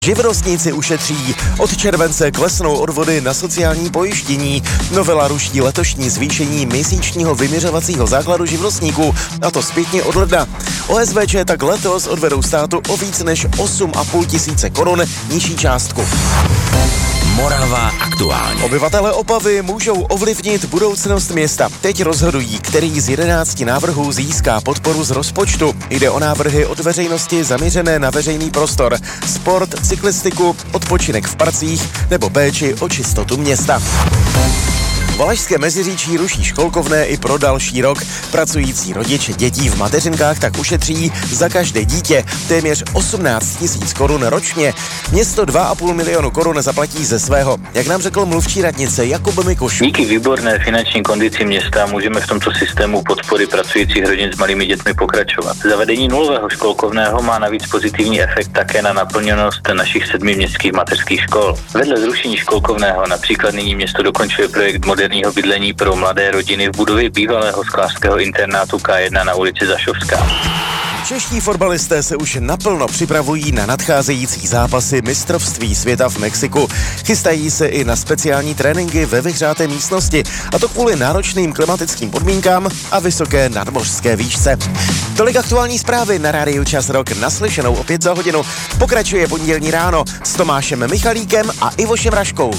Živnostníci ušetří, od července klesnou odvody na sociální pojištění. Novela ruší letošní zvýšení měsíčního vyměřovacího základu živnostníků, a to zpětně od ledna. OSVČ tak letos odvedou státu o víc než 8,5 tisíce korun nižší částku. Morava aktuálně. Obyvatelé Opavy můžou ovlivnit budoucnost města. Teď rozhodují, který z 11 návrhů získá podporu z rozpočtu. Jde o návrhy od veřejnosti zaměřené na veřejný prostor, sport, cyklistiku, odpočinek v parcích nebo péči o čistotu města. Valašské Meziříčí ruší školkovné i pro další rok. Pracující rodiče dětí v mateřinkách tak ušetří za každé dítě téměř 18 tisíc korun ročně. Město 2,5 milionu korun zaplatí ze svého, jak nám řekl mluvčí radnice Jakub Mikuš. Díky výborné finanční kondici města můžeme v tomto systému podpory pracujících rodin s malými dětmi pokračovat. Zavedení nulového školkovného má navíc pozitivní efekt také na naplněnost našich 7 městských mateřských škol. Vedle zrušení školkovného například nyní město dokončuje projekt moderního bydlení pro mladé rodiny v budově bývalého sklářského internátu K1 na ulici Zašovská. Čeští fotbalisté se už naplno připravují na nadcházející zápasy mistrovství světa v Mexiku. Chystají se i na speciální tréninky ve vyhřáté místnosti, a to kvůli náročným klimatickým podmínkám a vysoké nadmořské výšce. Tolik aktuální zprávy na Rádiu Čas Rock, naslyšenou opět za hodinu. Pokračuje pondělní ráno s Tomášem Michalíkem a Ivošem Raškou.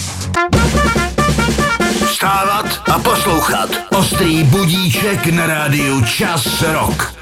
Vstávat a poslouchat Ostrý budíček na Rádiu Čas Rock.